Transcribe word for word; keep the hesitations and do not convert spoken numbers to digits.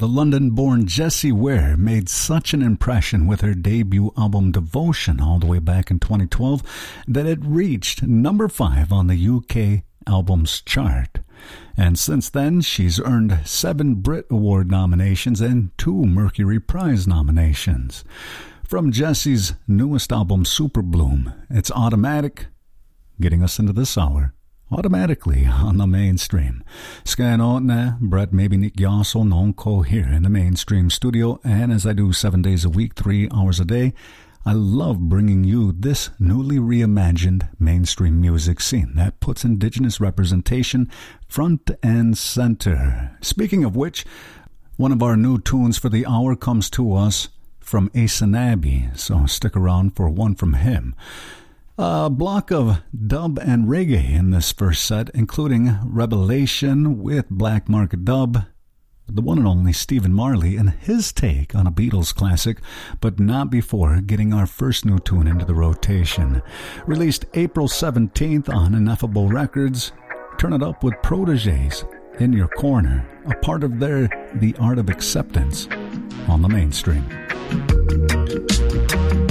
the London-born Jessie Ware made such an impression with her debut album Devotion all the way back in twenty twelve that it reached number five on the U K albums chart. And since then, she's earned seven Brit Award nominations and two Mercury Prize nominations. From Jessie's newest album, Super Bloom, it's Automatic, getting us into this hour automatically on the mainstream. Ska na Brett maybe Nick Yasso Nonko here in the mainstream studio, and as I do seven days a week, three hours a day, I love bringing you this newly reimagined mainstream music scene that puts Indigenous representation front and center. Speaking of which, one of our new tunes for the hour comes to us from Asanabi, so stick around for one from him. A block of dub and reggae in this first set, including Revelation with Black Market Dub, the one and only Stephen Marley and his take on a Beatles classic, but not before getting our first new tune into the rotation. Released April seventeenth on Ineffable Records, turn it up with Protégés, In Your Corner, a part of their The Art of Acceptance on the mainstream.